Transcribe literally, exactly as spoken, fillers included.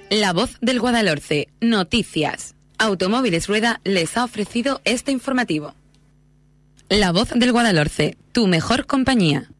La Voz del Guadalhorce, noticias. Automóviles Rueda les ha ofrecido este informativo. La Voz del Guadalhorce, tu mejor compañía.